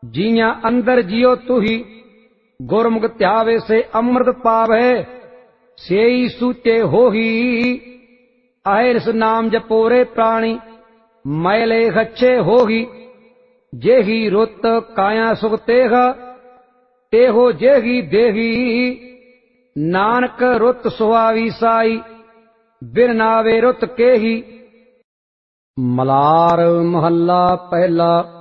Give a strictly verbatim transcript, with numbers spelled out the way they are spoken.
जिया अंदर जियो तुही, गुरमुख ध्यावे से अमृत पावे, सेई सूचे होही। अहिर्स नाम जपोरे प्राणी, मैले खच्छे होही। जेही रुत काया सुख तेहा, तेहो जेही देही। नानक रुत सुहावी साई, बिन नावे रुत केही। मलार महला पहला।